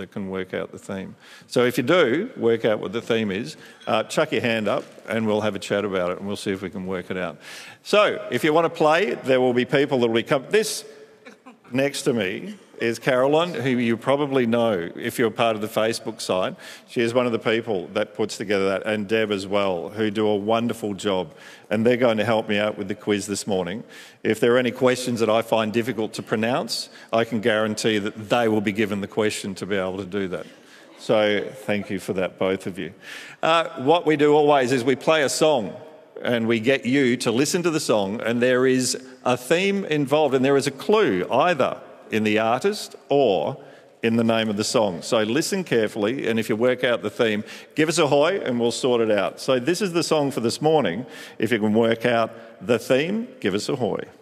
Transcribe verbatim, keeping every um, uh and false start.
that can work out the theme. So if you do work out what the theme is, uh, chuck your hand up and we'll have a chat about it and we'll see if we can work it out. So if you want to play, there will be people that will be coming. This next to me is Caroline, who you probably know if you're part of the Facebook site. She is one of the people that puts together that, and Deb as well, who do a wonderful job. And they're going to help me out with the quiz this morning. If there are any questions that I find difficult to pronounce, I can guarantee that they will be given the question to be able to do that. So thank you for that, both of you. Uh, what we do always is we play a song and we get you to listen to the song, and there is a theme involved and there is a clue either in the artist or in the name of the song. So listen carefully, and if you work out the theme, give us a hoy and we'll sort it out. So this is the song for this morning. If you can work out the theme, give us a hoy.